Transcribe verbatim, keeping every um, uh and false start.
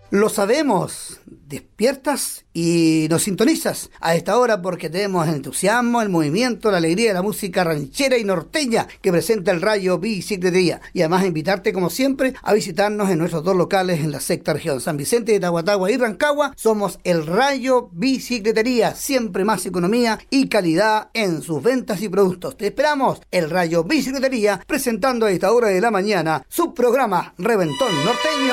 Lo sabemos, despiertas y nos sintonizas a esta hora porque tenemos el entusiasmo, el movimiento, la alegría de la música ranchera y norteña que presenta el Rayo Bicicletería. Y además invitarte como siempre a visitarnos en nuestros dos locales en la sexta región, San Vicente de Tahuatahua y Rancagua. Somos el Rayo Bicicletería, siempre más economía y calidad en sus ventas y productos. Te esperamos, el Rayo Bicicletería, presentando a esta hora de la mañana su programa Reventón Norteño